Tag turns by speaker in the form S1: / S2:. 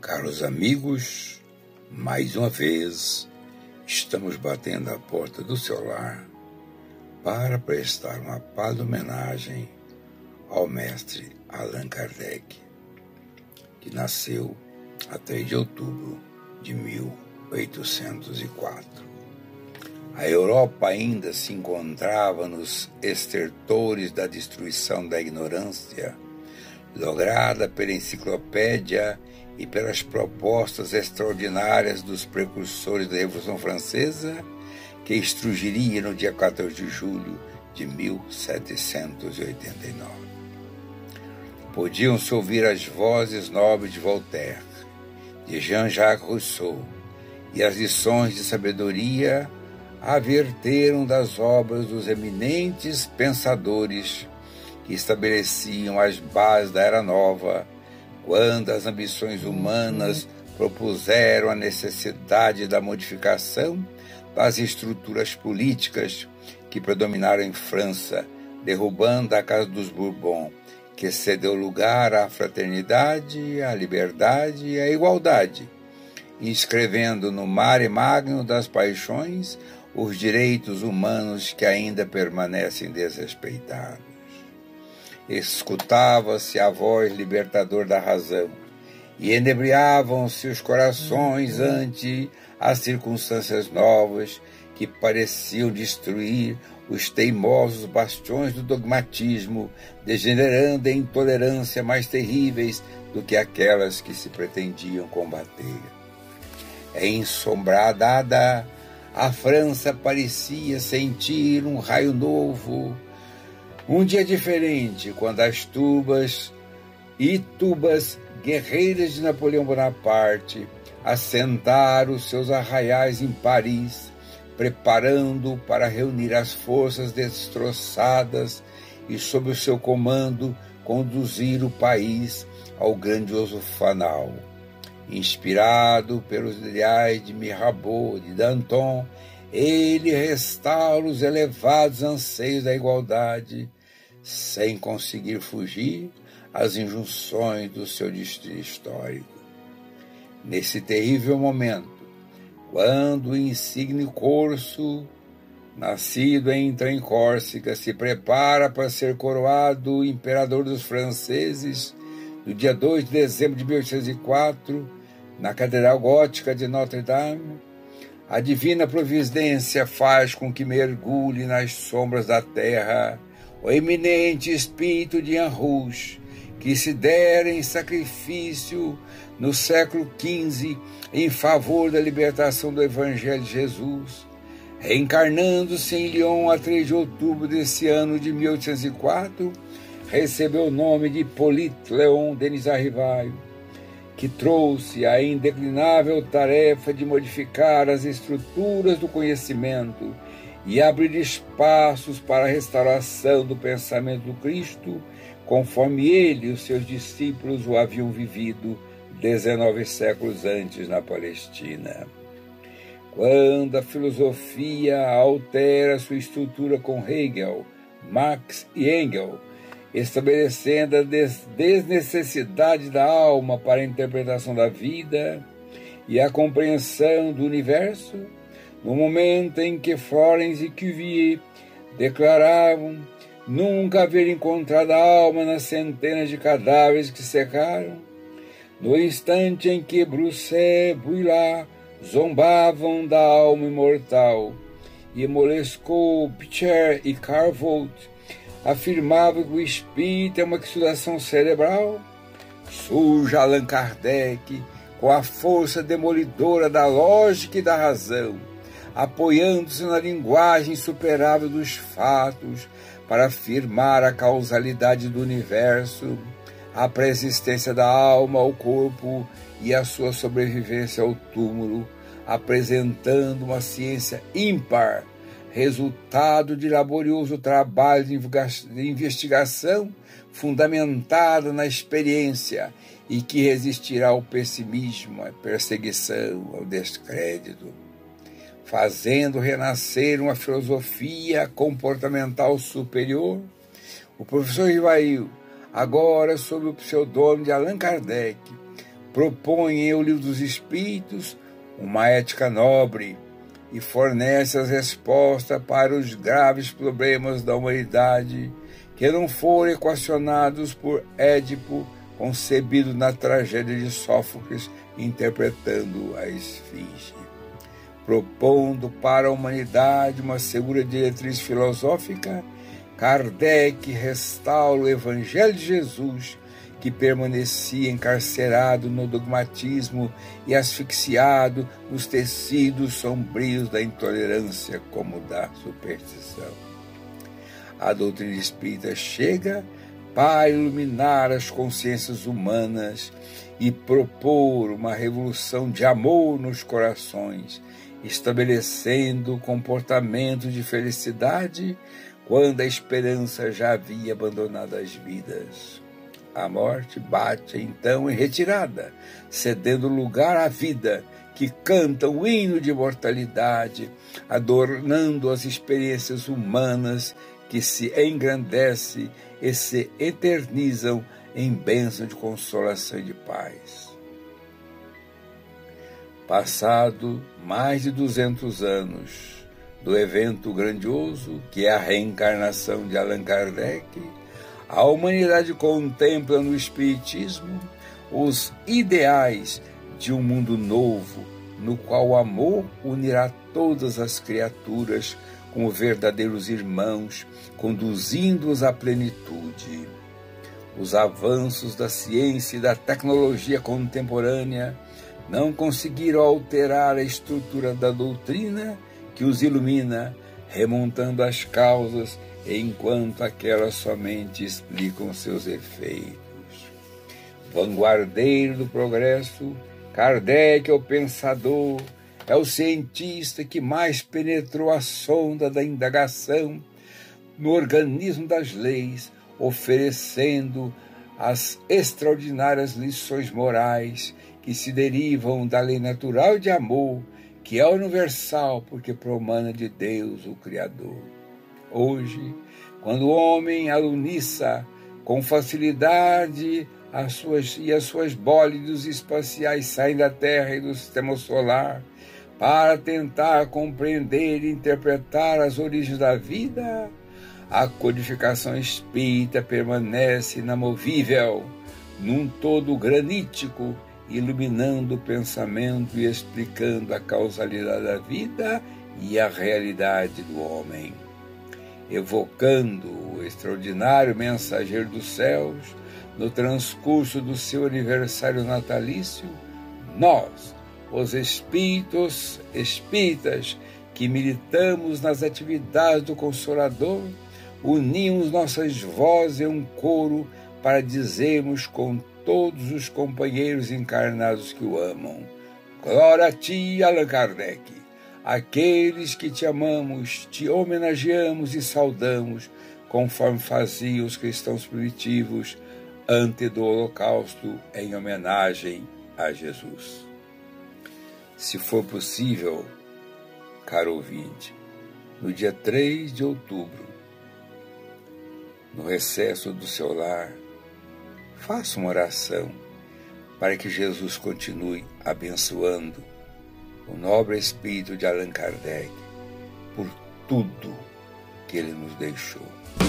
S1: Caros amigos, mais uma vez estamos batendo a porta do seu lar para prestar uma pálida homenagem ao mestre Allan Kardec, que nasceu a 3 de outubro de 1804. A Europa ainda se encontrava nos estertores da destruição da ignorância, lograda pela enciclopédia e pelas propostas extraordinárias dos precursores da Revolução Francesa, que estrugiria no dia 14 de julho de 1789. Podiam-se ouvir as vozes nobres de Voltaire, de Jean-Jacques Rousseau, e as lições de sabedoria averteram das obras dos eminentes pensadores que estabeleciam as bases da Era Nova, quando as ambições humanas propuseram a necessidade da modificação das estruturas políticas que predominaram em França, derrubando a Casa dos Bourbon, que cedeu lugar à fraternidade, à liberdade e à igualdade, inscrevendo no mare magnum das paixões os direitos humanos que ainda permanecem desrespeitados. Escutava-se a voz libertadora da razão, e enebriavam-se os corações ante as circunstâncias novas que pareciam destruir os teimosos bastiões do dogmatismo, degenerando em intolerância mais terríveis do que aquelas que se pretendiam combater. Ensombrada, a França parecia sentir um raio novo, um dia diferente, quando as tubas guerreiras de Napoleão Bonaparte assentaram seus arraiais em Paris, preparando para reunir as forças destroçadas e, sob o seu comando, conduzir o país ao grandioso fanal. Inspirado pelos ideais de Mirabeau, de Danton, ele restaura os elevados anseios da igualdade, sem conseguir fugir às injunções do seu destino histórico. Nesse terrível momento, quando o insigne corso, nascido em Córcega, se prepara para ser coroado imperador dos franceses, no dia 2 de dezembro de 1804, na Catedral Gótica de Notre-Dame, a divina providência faz com que mergulhe nas sombras da terra o eminente espírito de Jean Rouge, que se dera em sacrifício no século XV em favor da libertação do Evangelho de Jesus, reencarnando-se em Lyon a 3 de outubro desse ano de 1804, recebeu o nome de Hippolyte Léon Denis Arrivaille, que trouxe a indeclinável tarefa de modificar as estruturas do conhecimento e abrir espaços para a restauração do pensamento do Cristo, conforme ele e os seus discípulos o haviam vivido 19 séculos antes na Palestina. Quando a filosofia altera sua estrutura com Hegel, Marx e Engels, estabelecendo a desnecessidade da alma para a interpretação da vida e a compreensão do universo, no momento em que Florence e Cuvier declaravam nunca haver encontrado a alma nas centenas de cadáveres que secaram, no instante em que Broussais e Bouillard zombavam da alma imortal, e Molesco, Picher e Carvolt afirmavam que o espírito é uma exudação cerebral, surge Allan Kardec com a força demolidora da lógica e da razão, apoiando-se na linguagem insuperável dos fatos para afirmar a causalidade do universo, a preexistência da alma ao corpo e a sua sobrevivência ao túmulo, apresentando uma ciência ímpar, resultado de laborioso trabalho de investigação fundamentada na experiência e que resistirá ao pessimismo, à perseguição, ao descrédito, fazendo renascer uma filosofia comportamental superior. O professor Rivail, agora sob o pseudônimo de Allan Kardec, propõe em O Livro dos Espíritos uma ética nobre e fornece as respostas para os graves problemas da humanidade que não foram equacionados por Édipo, concebido na tragédia de Sófocles, interpretando a Esfinge. Propondo para a humanidade uma segura diretriz filosófica, Kardec restaura o Evangelho de Jesus, que permanecia encarcerado no dogmatismo e asfixiado nos tecidos sombrios da intolerância como da superstição. A doutrina espírita chega para iluminar as consciências humanas e propor uma revolução de amor nos corações, estabelecendo comportamentos de felicidade quando a esperança já havia abandonado as vidas. A morte bate então em retirada, cedendo lugar à vida, que canta o hino de imortalidade, adornando as experiências humanas que se engrandecem e se eternizam em bênção de consolação e de paz. Passado mais de 200 anos do evento grandioso, que é a reencarnação de Allan Kardec, a humanidade contempla no Espiritismo os ideais de um mundo novo, no qual o amor unirá todas as criaturas como verdadeiros irmãos, conduzindo-os à plenitude. Os avanços da ciência e da tecnologia contemporânea não conseguiram alterar a estrutura da doutrina que os ilumina, remontando as causas, enquanto aquelas somente explicam seus efeitos. Vanguardeiro do progresso, Kardec é o pensador, é o cientista que mais penetrou a sonda da indagação no organismo das leis, oferecendo as extraordinárias lições morais que se derivam da lei natural de amor, que é universal porque promana de Deus, o Criador. Hoje, quando o homem aluniça com facilidade as suas bólidos espaciais saem da Terra e do Sistema Solar para tentar compreender e interpretar as origens da vida, a codificação espírita permanece inamovível, num todo granítico, iluminando o pensamento e explicando a causalidade da vida e a realidade do homem. Evocando o extraordinário mensageiro dos céus, no transcurso do seu aniversário natalício, nós, os espíritas que militamos nas atividades do Consolador, unimos nossas vozes em um coro para dizermos com todos os companheiros encarnados que o amam: glória a ti, Allan Kardec! Aqueles que te amamos, te homenageamos e saudamos, conforme faziam os cristãos primitivos antes do Holocausto, em homenagem a Jesus. Se for possível, caro ouvinte, no dia 3 de outubro, no recesso do seu lar, faça uma oração para que Jesus continue abençoando o nobre espírito de Allan Kardec por tudo que ele nos deixou.